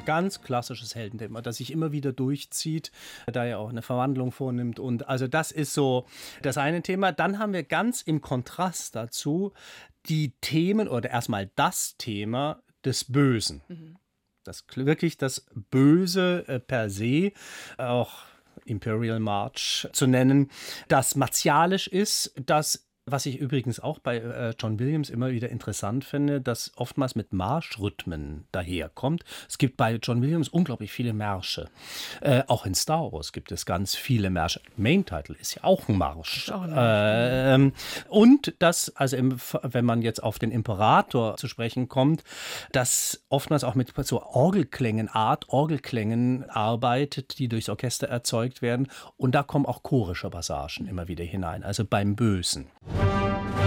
ganz klassisches Heldenthema, das sich immer wieder durchzieht, da er auch eine Verwandlung vornimmt. Und also das ist so das eine Thema. Dann haben wir ganz im Kontrast dazu die Themen oder erstmal das Thema des Bösen. Wirklich das Böse per se, auch Imperial March zu nennen, das martialisch ist, das, was ich übrigens auch bei John Williams immer wieder interessant finde, dass oftmals mit Marschrhythmen daherkommt. Es gibt bei John Williams unglaublich viele Märsche. Auch in Star Wars gibt es ganz viele Märsche. Main Title ist ja auch ein Marsch. Und das, also wenn man jetzt auf den Imperator zu sprechen kommt, dass oftmals auch mit so Orgelklängen arbeitet, die durchs Orchester erzeugt werden. Und da kommen auch chorische Passagen immer wieder hinein, also beim Bösen.